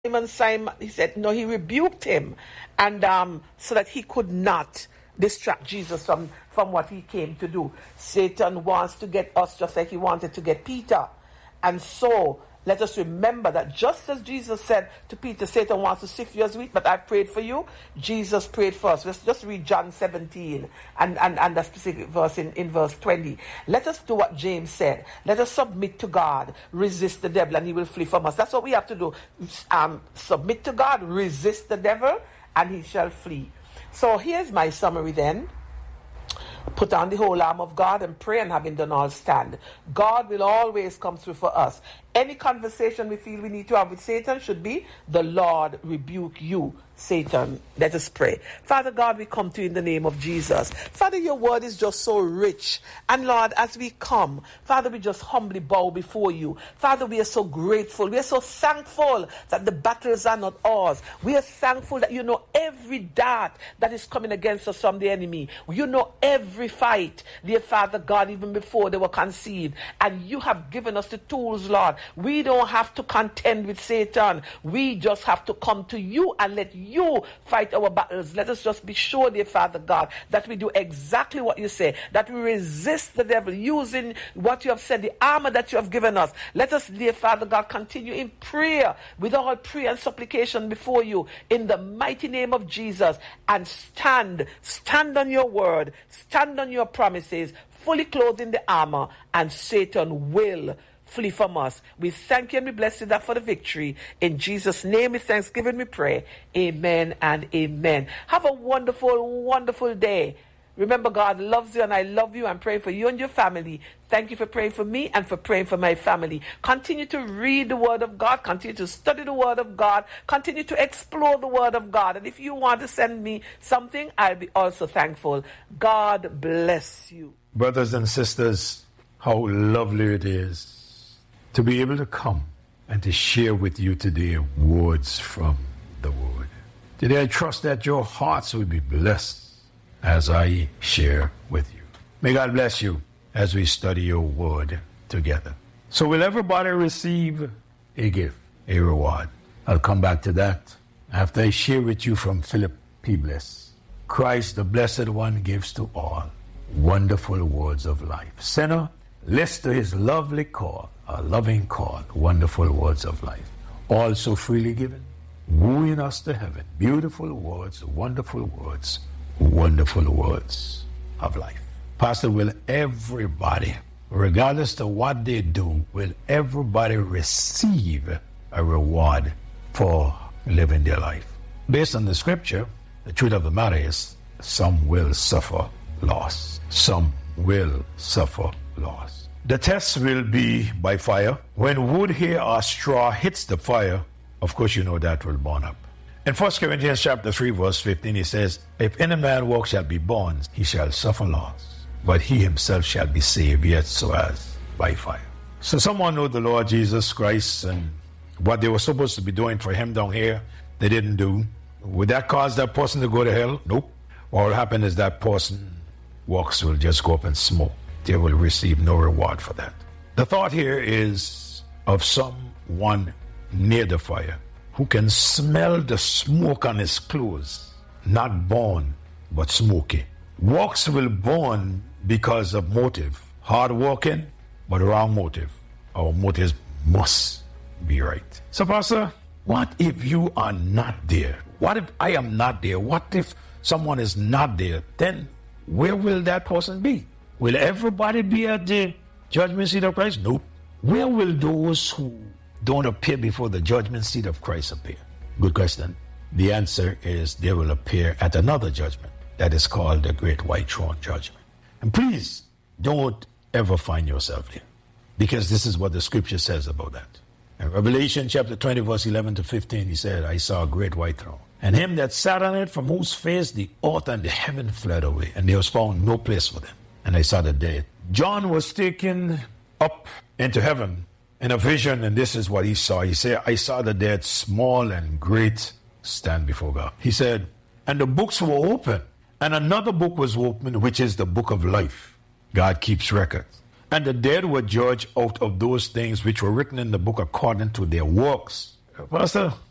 Simon, he said, no, he rebuked him, and so that he could not distract Jesus from what he came to do. Satan wants to get us just like he wanted to get Peter. And so let us remember that just as Jesus said to Peter, Satan wants to sift you as wheat, but I've prayed for you, Jesus prayed for us. Let's just read John 17 and the specific verse in verse 20. Let us do what James said. Let us submit to God, resist the devil, and he will flee from us. That's what we have to do. Submit to God, resist the devil, and he shall flee. So here's my summary then. Put on the whole arm of God and pray, and having done all, stand. God will always come through for us. Any conversation we feel we need to have with Satan should be, the Lord rebuke you, Satan. Let us pray. Father God, we come to you in the name of Jesus. Father, your word is just so rich. And Lord, as we come, Father, we just humbly bow before you. Father, we are so grateful. We are so thankful that the battles are not ours. We are thankful that you know every dart that is coming against us from the enemy. You know every fight, dear Father God, even before they were conceived. And you have given us the tools, Lord. We don't have to contend with Satan. We just have to come to you and let you fight our battles. Let us just be sure, dear Father God, that we do exactly what you say, that we resist the devil using what you have said, the armor that you have given us. Let us, dear Father God, continue in prayer with all prayer and supplication before you in the mighty name of Jesus, and stand on your word, stand on your promises, fully clothed in the armor, and Satan will flee from us. We thank you and we bless you that for the victory. In Jesus' name, with thanksgiving, we pray. Amen and amen. Have a wonderful, wonderful day. Remember, God loves you and I love you. I'm praying for you and your family. Thank you for praying for me and for praying for my family. Continue to read the Word of God. Continue to study the Word of God. Continue to explore the Word of God. And if you want to send me something, I'll be also thankful. God bless you. Brothers and sisters, how lovely it is to be able to come and to share with you today words from the Word. Today I trust that your hearts will be blessed as I share with you. May God bless you as we study your Word together. So will everybody receive a gift, a reward? I'll come back to that after I share with you from Philip P. Bliss. Christ, the Blessed One, gives to all wonderful words of life. Sinner, list to his lovely call, a loving call, wonderful words of life. All so freely given, wooing us to heaven. Beautiful words, wonderful words of life. Pastor, will everybody, regardless of what they do, will everybody receive a reward for living their life? Based on the scripture, the truth of the matter is, some will suffer loss. Some will suffer loss. The test will be by fire. When wood, hay, or straw hits the fire, of course you know that will burn up. In 1 Corinthians chapter 3, verse 15, he says, if any man walk shall be born, he shall suffer loss, but he himself shall be saved, yet so as by fire. So someone know the Lord Jesus Christ, and what they were supposed to be doing for him down here, they didn't do. Would that cause that person to go to hell? Nope. What will happen is that person walks will just go up in smoke. They will receive no reward for that. The thought here is of someone near the fire who can smell the smoke on his clothes, not born, but smoky. Works will burn because of motive. Hard working, but wrong motive. Our motives must be right. So, Pastor, what if you are not there? What if I am not there? What if someone is not there? Then where will that person be? Will everybody be at the judgment seat of Christ? Nope. Where will those who don't appear before the judgment seat of Christ appear? Good question. The answer is they will appear at another judgment that is called the Great White Throne Judgment. And please don't ever find yourself there, because this is what the scripture says about that. In Revelation chapter 20, verse 11 to 15, he said, I saw a great white throne, and him that sat on it, from whose face the earth and the heaven fled away, and there was found no place for them. And I saw the dead. John was taken up into heaven in a vision, and this is what he saw. He said, I saw the dead, small and great, stand before God. He said, and the books were open, and another book was opened, which is the book of life. God keeps records. And the dead were judged out of those things which were written in the book according to their works. Pastor,